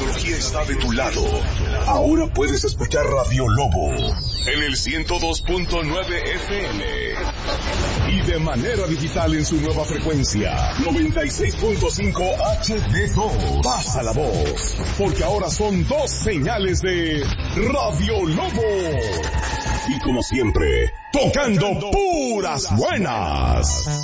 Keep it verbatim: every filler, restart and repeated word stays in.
tecnología está de tu lado. Ahora puedes escuchar Radio Lobo en el ciento dos punto nueve F M y de manera digital en su nueva frecuencia noventa y seis punto cinco H D dos. Pasa la voz, porque ahora son dos señales de Radio Lobo. Y como siempre, tocando puras buenas.